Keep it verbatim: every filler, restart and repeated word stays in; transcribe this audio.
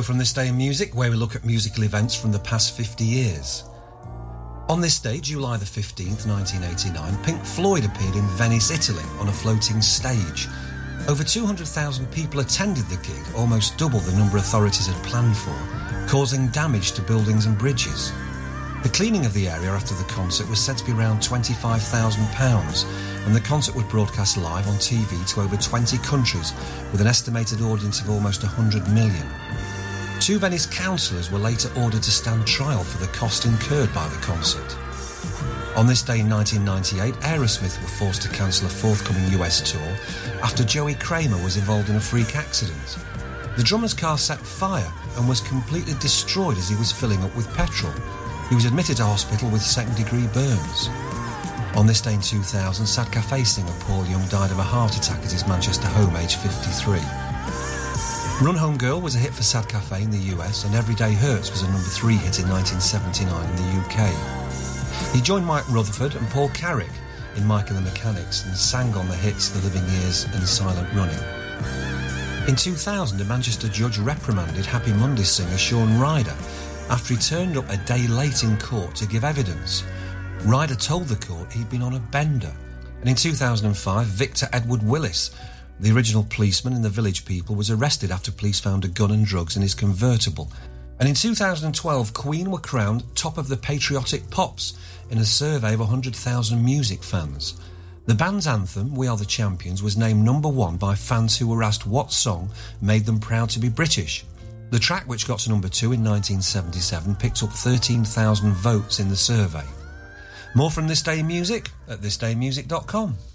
from This Day in Music, where we look at musical events from the past fifty years. On this day, July the fifteenth, nineteen eighty-nine, Pink Floyd appeared in Venice, Italy, on a floating stage. Over two hundred thousand people attended the gig, almost double the number authorities had planned for, causing damage to buildings and bridges. The cleaning of the area after the concert was said to be around twenty-five thousand pounds, and the concert was broadcast live on T V to over twenty countries, with an estimated audience of almost one hundred million. Two Venice councillors were later ordered to stand trial for the cost incurred by the concert. On this day in nineteen ninety-eight, Aerosmith were forced to cancel a forthcoming U S tour after Joey Kramer was involved in a freak accident. The drummer's car set fire and was completely destroyed as he was filling up with petrol. He was admitted to hospital with second-degree burns. On this day in two thousand, Sad Cafe singer Paul Young died of a heart attack at his Manchester home, aged fifty-three. Run Home Girl was a hit for Sad Cafe in the U S, and Everyday Hurts was a number three hit in nineteen seventy-nine in the U K. He joined Mike Rutherford and Paul Carrick in Mike and the Mechanics and sang on the hits The Living Years and Silent Running. In two thousand, a Manchester judge reprimanded Happy Mondays singer Shaun Ryder after he turned up a day late in court to give evidence. Ryder told the court he'd been on a bender. And in two thousand five, Victor Edward Willis, the original policeman in The Village People, was arrested after police found a gun and drugs in his convertible. And in two thousand twelve, Queen were crowned top of the Patriotic Pops in a survey of one hundred thousand music fans. The band's anthem, We Are the Champions, was named number one by fans who were asked what song made them proud to be British. The track, which got to number two in nineteen seventy-seven, picked up thirteen thousand votes in the survey. More from This Day in Music at this day in music dot com.